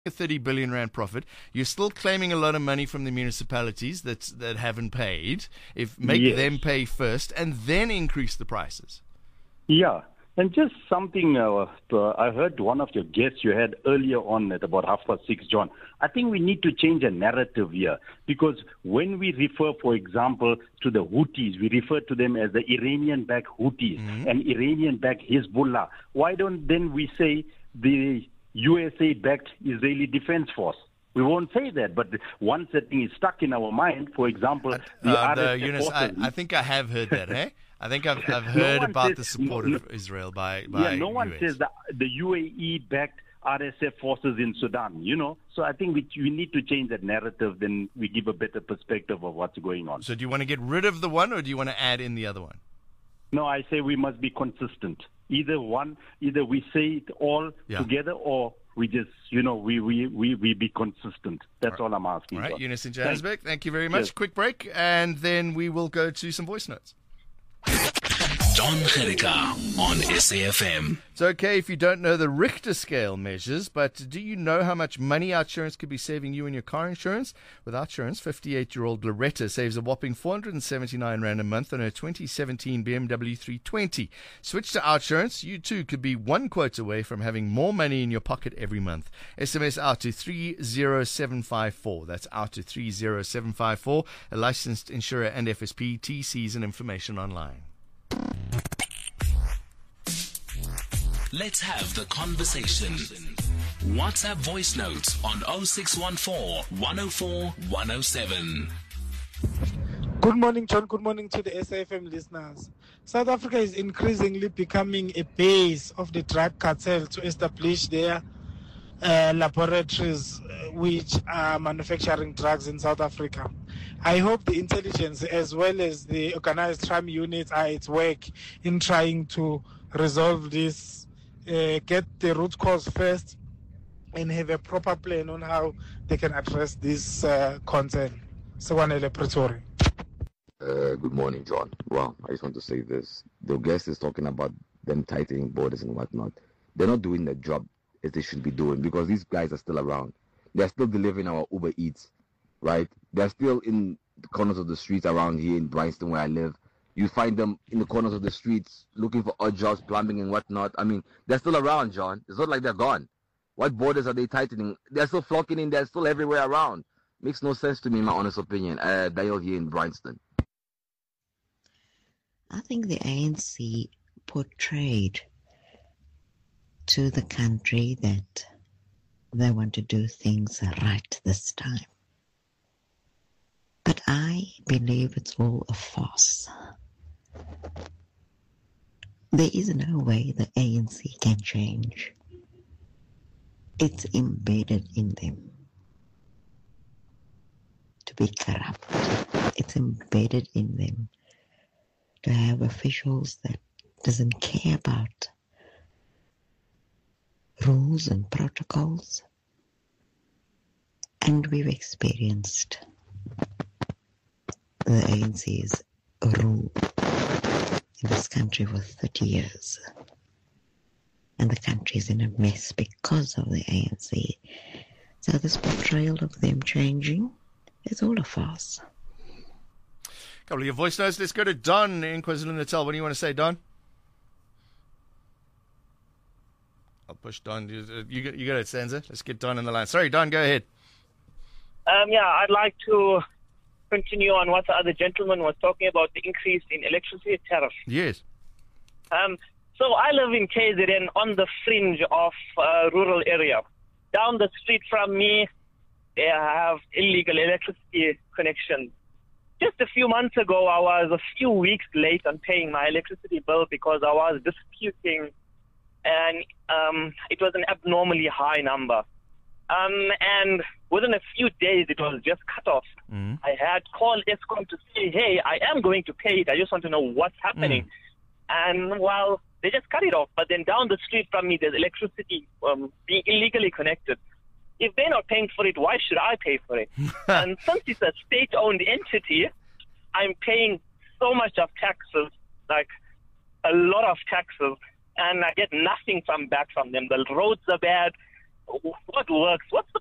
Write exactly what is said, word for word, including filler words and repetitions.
a thirty billion rand profit. You're still claiming a lot of money from the municipalities that that haven't paid. If make Yes. them pay first and then increase the prices. Yeah. And just something, uh, uh, I heard one of your guests you had earlier on at about half past six, John. I think we need to change a narrative here, because when we refer, for example, to the Houthis, we refer to them as the Iranian-backed Houthis mm-hmm. and Iranian-backed Hezbollah. Why don't then we say the U S A-backed Israeli Defense Force? We won't say that, but once that thing is stuck in our mind, for example, the, uh, the R S F Eunice, I, I think I have heard that, eh? I think I've, I've heard no about says, the support no, of Israel by, by yeah, no one U S. says that the U A E-backed R S F forces in Sudan, you know. So I think we, we need to change that narrative, then we give a better perspective of what's going on. So do you want to get rid of the one, or do you want to add in the other one? No, I say we must be consistent. Either one, either we say it all yeah. together, or we just, you know, we, we, we, we be consistent. That's all, right. all I'm asking. All right, for. Eunice in Johannesburg, Thanks. thank you very much. Yes. Quick break, and then we will go to some voice notes. Don Gericka on S A F M. It's okay if you don't know the Richter scale measures, but do you know how much money OUTsurance could be saving you in your car insurance? With OUTsurance, fifty-eight-year-old Loretta saves a whopping four hundred seventy-nine rand a month on her twenty seventeen B M W three twenty. Switch to OUTsurance. You too could be one quote away from having more money in your pocket every month. S M S out to three zero seven five four. That's out to three zero seven five four. A licensed insurer and F S P. T Cs and information online. Let's have the conversation. WhatsApp voice notes on oh six one four, one oh four, one oh seven. Good morning, John. Good morning to the S A F M listeners. South Africa is increasingly becoming a base of the drug cartel to establish their uh, laboratories uh, which are manufacturing drugs in South Africa. I hope the intelligence as well as the organized crime units are at work in trying to resolve this, uh, get the root cause first, and have a proper plan on how they can address this uh, concern. Sewanele Pretoria. Uh, good morning, John. Well, I just want to say this. The guest is talking about them tightening borders and whatnot. They're not doing the job as they should be doing, because these guys are still around. They're still delivering our Uber Eats, right? They're still in the corners of the streets around here in Bryanston where I live. You find them in the corners of the streets looking for odd jobs, plumbing and whatnot. I mean, they're still around, John. It's not like they're gone. What borders are they tightening? They're still flocking in. They're still everywhere around. Makes no sense to me, in my honest opinion. Uh, Dale here in Bryanston. I think the A N C portrayed to the country that they want to do things right this time. But I believe it's all a farce. There is no way the A N C can change. It's embedded in them to be corrupt. It's embedded in them to have officials that doesn't care about rules and protocols. And we've experienced the A N C's rule in this country for thirty years. And the country is in a mess because of the A N C. So this portrayal of them changing is all a farce. Couple of your voice notes. Let's go to Don in KwaZulu-Natal. What do you want to say, Don? I'll push Don. You, you, you got it, Sansa. Let's get Don in the line. Sorry, Don, go ahead. Um, yeah, I'd like to continue on what the other gentleman was talking about, the increase in electricity tariff. Yes. Um, so I live in K Z N on the fringe of a rural area. Down the street from me, they have illegal electricity connections. Just a few months ago, I was a few weeks late on paying my electricity bill because I was disputing, and um, it was an abnormally high number. Um, and within a few days, it was just cut off. Mm. I had called Eskom to say, hey, I am going to pay it. I just want to know what's happening. Mm. And, well, they just cut it off. But then down the street from me, there's electricity um, being illegally connected. If they're not paying for it, why should I pay for it? And since it's a state-owned entity, I'm paying so much of taxes, like a lot of taxes, and I get nothing from back from them. The roads are bad. what works? What's the